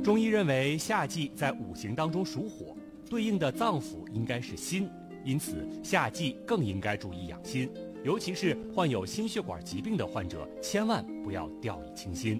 中医认为夏季在五行当中属火，对应的脏腑应该是心，因此夏季更应该注意养心，尤其是患有心血管疾病的患者，千万不要掉以轻心。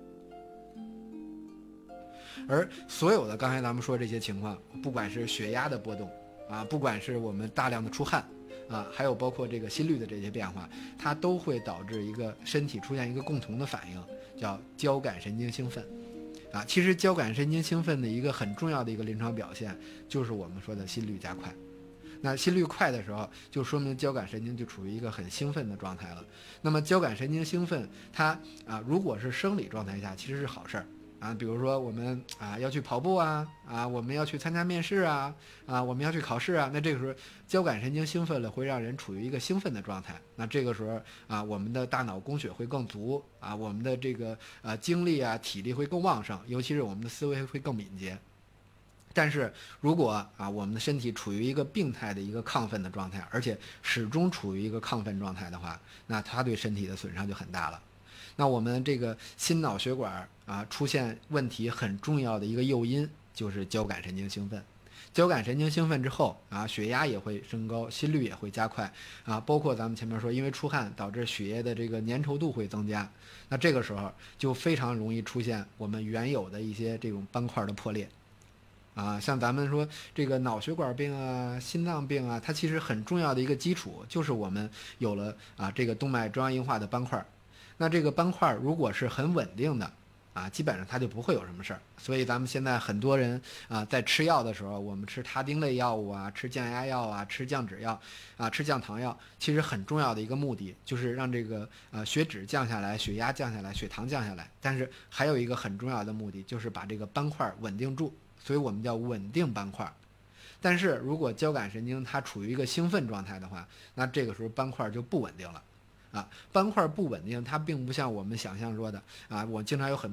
而所有的刚才咱们说这些情况，不管是血压的波动啊，不管是我们大量的出汗啊，还有包括这个心率的这些变化，它都会导致一个身体出现一个共同的反应，叫交感神经兴奋啊。其实交感神经兴奋的一个很重要的一个临床表现，就是我们说的心率加快。那心率快的时候，就说明交感神经就处于一个很兴奋的状态了。那么交感神经兴奋，它如果是生理状态下，其实是好事儿。比如说我们要去跑步我们要去参加面试我们要去考试那这个时候交感神经兴奋了，会让人处于一个兴奋的状态。那这个时候我们的大脑供血会更足我们的这个精力体力会更旺盛，尤其是我们的思维会更敏捷。但是如果我们的身体处于一个病态的一个亢奋的状态，而且始终处于一个亢奋状态的话，那它对身体的损伤就很大了。那我们这个心脑血管出现问题很重要的一个诱因就是交感神经兴奋。交感神经兴奋之后血压也会升高，心率也会加快包括咱们前面说，因为出汗导致血液的这个粘稠度会增加，那这个时候就非常容易出现我们原有的一些这种斑块的破裂像咱们说这个脑血管病心脏病它其实很重要的一个基础就是我们有了这个动脉粥样硬化的斑块。那这个斑块如果是很稳定的基本上它就不会有什么事儿。所以咱们现在很多人在吃药的时候，我们吃他汀类药物吃降压药吃降脂药吃降糖药，其实很重要的一个目的就是让这个血脂降下来，血压降下来，血糖降下来。但是还有一个很重要的目的，就是把这个斑块稳定住，所以我们叫稳定斑块。但是如果交感神经它处于一个兴奋状态的话，那这个时候斑块就不稳定了斑块不稳定，它并不像我们想象说的我经常有很多